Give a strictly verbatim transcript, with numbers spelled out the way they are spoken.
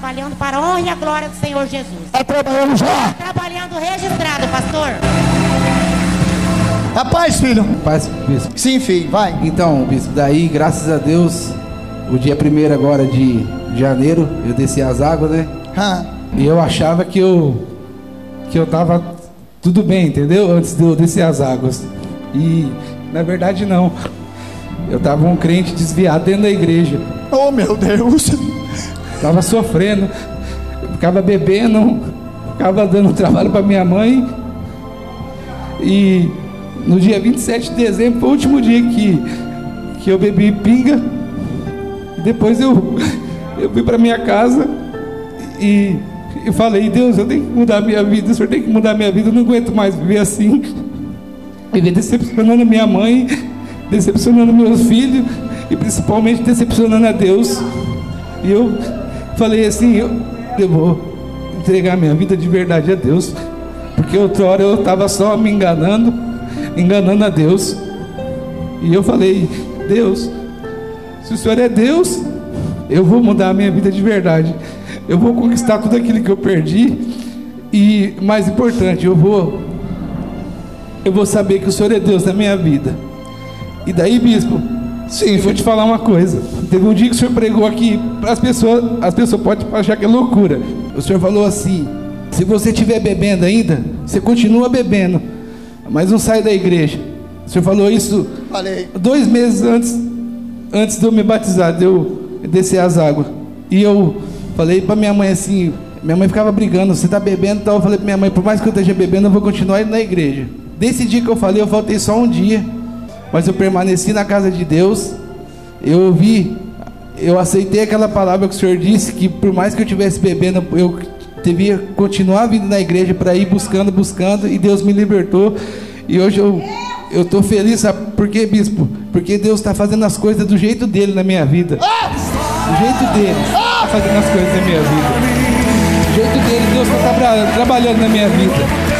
Trabalhando para a honra e a glória do Senhor Jesus. Está trabalhando já? Trabalhando registrado, pastor. Rapaz, filho. Paz, bispo. Sim, filho, vai. Então, bispo, daí, graças a Deus, o dia primeiro agora de janeiro, eu desci as águas, né? Ah. E eu achava que eu que eu tava tudo bem, entendeu? Antes de eu descer as águas. E, na verdade, não. Eu tava um crente desviado dentro da igreja. Oh, meu Deus. Tava sofrendo, ficava bebendo, ficava dando trabalho para minha mãe. E no dia vinte e sete de dezembro foi o último dia que, que eu bebi pinga. E depois eu, eu fui para minha casa e eu falei: Deus, eu tenho que mudar a minha vida, o Senhor tem que mudar a minha vida, eu não aguento mais viver assim. Ele decepcionando a minha mãe, decepcionando meus filhos e principalmente decepcionando a Deus. E eu falei assim: eu, eu vou entregar minha vida de verdade a Deus, porque outra hora eu estava só me enganando, enganando a Deus. E eu falei: Deus, se o Senhor é Deus, eu vou mudar a minha vida de verdade, eu vou conquistar tudo aquilo que eu perdi. E mais importante, eu vou eu vou saber que o Senhor é Deus na minha vida. E daí, bispo, sim, eu vou te falar uma coisa. Teve um dia que o senhor pregou aqui, as pessoas, as pessoas podem achar que é loucura. O senhor falou assim: se você estiver bebendo ainda, você continua bebendo, mas não sai da igreja. O senhor falou isso Falei. dois meses antes, antes de eu me batizar, de eu descer as águas. E eu falei para minha mãe assim, minha mãe ficava brigando: você está bebendo e tal. Eu falei para minha mãe: por mais que eu esteja bebendo, eu vou continuar indo na igreja. Desse dia que eu falei, eu faltei só um dia, mas eu permaneci na casa de Deus. Eu ouvi, eu aceitei aquela palavra que o Senhor disse, que por mais que eu estivesse bebendo, eu devia continuar vindo na igreja para ir buscando, buscando, e Deus me libertou. E hoje eu eu estou feliz, sabe por quê, bispo? Porque Deus está fazendo as coisas do jeito dele na minha vida. Do jeito dele, está fazendo as coisas na minha vida. Do jeito dele, Deus está tra trabalhando na minha vida.